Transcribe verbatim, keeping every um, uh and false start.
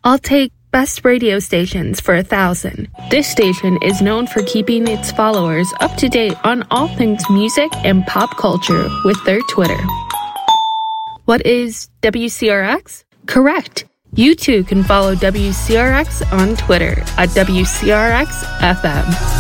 I'll take best radio stations for a thousand. This station is known for keeping its followers up to date on all things music and pop culture with their Twitter. What is W C R X? Correct. You too can follow W C R X on Twitter at W C R X F M.